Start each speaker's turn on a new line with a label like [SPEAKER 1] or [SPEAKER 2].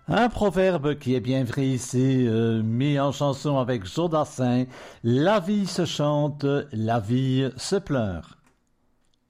[SPEAKER 1] Un proverbe qui est bien vrai ici, mis en chanson avec Jodassin. La vie se chante, la vie se pleure.